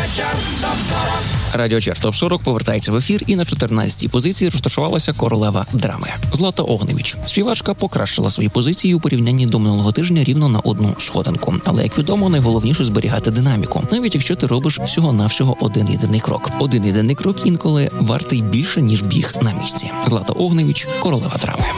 Радіочарт ТОП-40 повертається в ефір, і на 14-й позиції розташувалася королева драми Злата Огнєвіч. Співачка покращила свої позиції у порівнянні до минулого тижня рівно на одну сходинку. Але, як відомо, найголовніше зберігати динаміку, навіть якщо ти робиш всього-навсього один єдиний крок. Один єдиний крок інколи вартий більше, ніж біг на місці. Злата Огнєвіч, королева драми.